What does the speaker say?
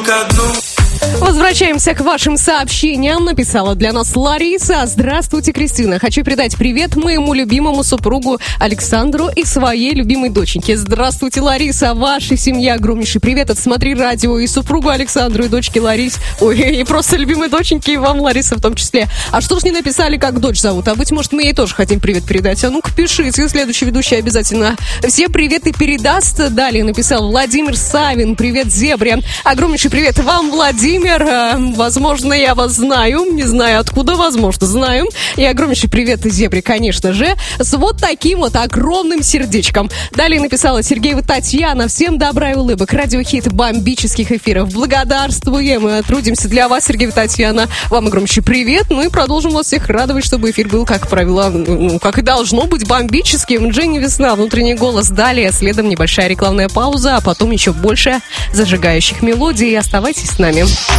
ко дну. Возвращаемся к вашим сообщениям. Написала для нас Лариса. Здравствуйте, Кристина. Хочу передать привет моему любимому супругу Александру и своей любимой доченьке. Здравствуйте, Лариса. Вашей семье огромнейший привет от «Смотри радио» и супругу Александру, и дочке Ларис. Ой, и просто любимой доченьке, и вам, Лариса, в том числе. А что ж не написали, как дочь зовут? А быть может, мы ей тоже хотим привет передать. А ну-ка, пишите. Следующий ведущий обязательно все приветы передаст. Далее написал Владимир Савин. Привет, Зебре. Огромнейший привет вам, Владимир. Возможно, я вас знаю. Не знаю откуда, возможно, знаю. И огромнейший привет Зебре, конечно же, с вот таким вот огромным сердечком. Далее написала Сергеева Татьяна. Всем добра и улыбок. Радиохит бомбических эфиров. Благодарствуем. Трудимся для вас, Сергеева Татьяна. Вам огромнейший привет. Ну и продолжим вас всех радовать, чтобы эфир был, как правило, как и должно быть, бомбическим. Дженни Весна, внутренний голос. Далее следом небольшая рекламная пауза, а потом еще больше зажигающих мелодий. Оставайтесь с нами.